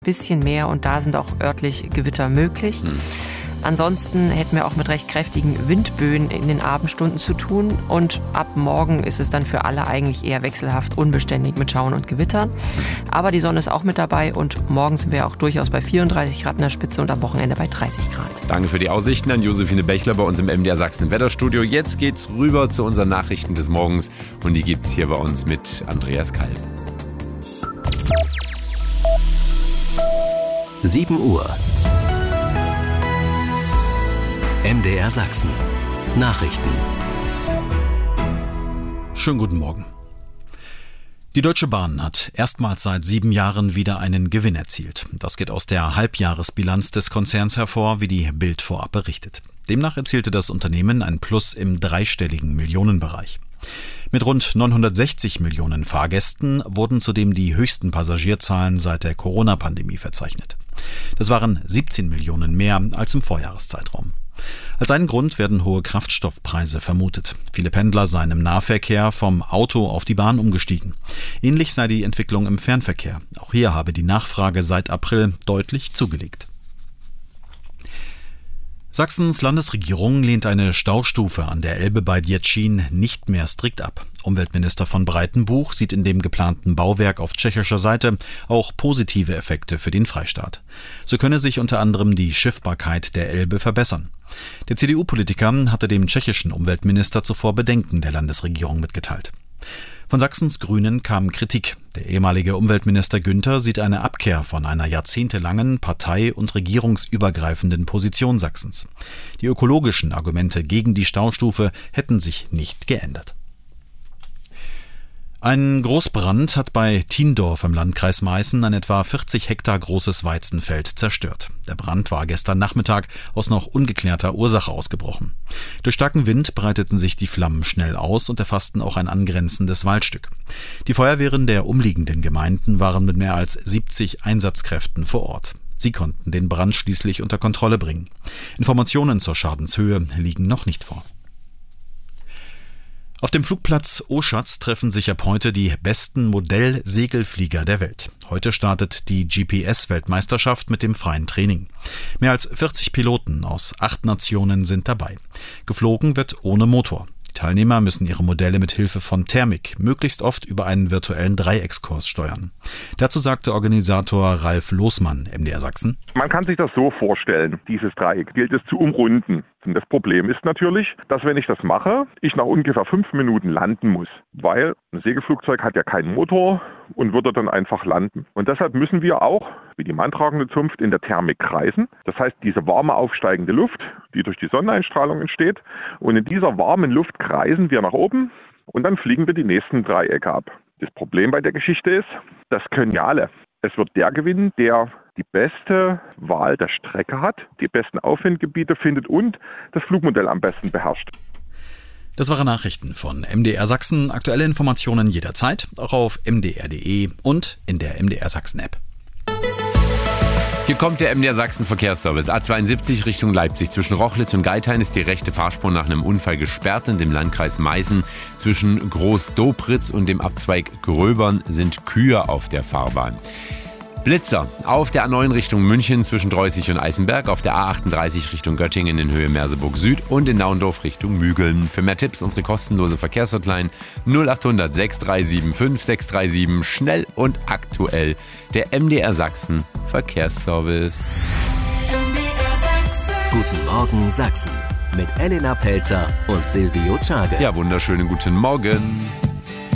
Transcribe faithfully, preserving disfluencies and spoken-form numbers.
bisschen mehr und da sind auch örtlich Gewitter möglich. Hm. Ansonsten hätten wir auch mit recht kräftigen Windböen in den Abendstunden zu tun und ab morgen ist es dann für alle eigentlich eher wechselhaft unbeständig mit Schauern und Gewittern. Aber die Sonne ist auch mit dabei und morgen sind wir auch durchaus bei vierunddreißig Grad in der Spitze und am Wochenende bei dreißig Grad. Danke für die Aussichten an Josephine Bechler bei uns im M D R Sachsen Wetterstudio. Jetzt geht's rüber zu unseren Nachrichten des Morgens und die gibt's hier bei uns mit Andreas Kalb. sieben Uhr. M D R Sachsen. Nachrichten. Schönen guten Morgen. Die Deutsche Bahn hat erstmals seit sieben Jahren wieder einen Gewinn erzielt. Das geht aus der Halbjahresbilanz des Konzerns hervor, wie die Bild vorab berichtet. Demnach erzielte das Unternehmen ein Plus im dreistelligen Millionenbereich. Mit rund neunhundertsechzig Millionen Fahrgästen wurden zudem die höchsten Passagierzahlen seit der Corona-Pandemie verzeichnet. Das waren siebzehn Millionen mehr als im Vorjahreszeitraum. Als einen Grund werden hohe Kraftstoffpreise vermutet. Viele Pendler seien im Nahverkehr vom Auto auf die Bahn umgestiegen. Ähnlich sei die Entwicklung im Fernverkehr. Auch hier habe die Nachfrage seit April deutlich zugelegt. Sachsens Landesregierung lehnt eine Staustufe an der Elbe bei Děčín nicht mehr strikt ab. Umweltminister von Breitenbuch sieht in dem geplanten Bauwerk auf tschechischer Seite auch positive Effekte für den Freistaat. So könne sich unter anderem die Schiffbarkeit der Elbe verbessern. Der C D U-Politiker hatte dem tschechischen Umweltminister zuvor Bedenken der Landesregierung mitgeteilt. Von Sachsens Grünen kam Kritik. Der ehemalige Umweltminister Günther sieht eine Abkehr von einer jahrzehntelangen partei- und regierungsübergreifenden Position Sachsens. Die ökologischen Argumente gegen die Staustufe hätten sich nicht geändert. Ein Großbrand hat bei Thiendorf im Landkreis Meißen ein etwa vierzig Hektar großes Weizenfeld zerstört. Der Brand war gestern Nachmittag aus noch ungeklärter Ursache ausgebrochen. Durch starken Wind breiteten sich die Flammen schnell aus und erfassten auch ein angrenzendes Waldstück. Die Feuerwehren der umliegenden Gemeinden waren mit mehr als siebzig Einsatzkräften vor Ort. Sie konnten den Brand schließlich unter Kontrolle bringen. Informationen zur Schadenshöhe liegen noch nicht vor. Auf dem Flugplatz Oschatz treffen sich ab heute die besten Modell-Segelflieger der Welt. Heute startet die G P S-Weltmeisterschaft mit dem freien Training. Mehr als vierzig Piloten aus acht Nationen sind dabei. Geflogen wird ohne Motor. Die Teilnehmer müssen ihre Modelle mit Hilfe von Thermik möglichst oft über einen virtuellen Dreieckskurs steuern. Dazu sagte Organisator Ralf Losmann, M D R Sachsen: Man kann sich das so vorstellen, dieses Dreieck gilt es zu umrunden. Und das Problem ist natürlich, dass wenn ich das mache, ich nach ungefähr fünf Minuten landen muss, weil ein Segelflugzeug hat ja keinen Motor und würde dann einfach landen. Und deshalb müssen wir auch, wie die manntragende Zunft, in der Thermik kreisen. Das heißt, diese warme aufsteigende Luft, die durch die Sonneneinstrahlung entsteht, und in dieser warmen Luft kreisen wir nach oben und dann fliegen wir die nächsten Dreiecke ab. Das Problem bei der Geschichte ist, das können ja alle. Es wird der gewinnen, der die beste Wahl der Strecke hat, die besten Aufwindgebiete findet und das Flugmodell am besten beherrscht. Das waren Nachrichten von M D R Sachsen. Aktuelle Informationen jederzeit, auch auf m d r punkt d e und in der M D R Sachsen App. Hier kommt der M D R Sachsen Verkehrsservice. A zweiundsiebzig Richtung Leipzig. Zwischen Rochlitz und Geithain ist die rechte Fahrspur nach einem Unfall gesperrt. In dem Landkreis Meißen zwischen Groß-Dobritz und dem Abzweig Gröbern sind Kühe auf der Fahrbahn. Blitzer auf der A neun Richtung München zwischen Dreußig und Eisenberg, auf der A achtunddreißig Richtung Göttingen in Höhe Merseburg Süd und in Naundorf Richtung Mügeln. Für mehr Tipps unsere kostenlose Verkehrshotline null achthundert sechs drei sieben fünf sechs drei sieben. Schnell und aktuell. Der M D R Sachsen Verkehrsservice. Guten Morgen Sachsen mit Elena Pelzer und Silvio Czage. Ja, wunderschönen guten Morgen.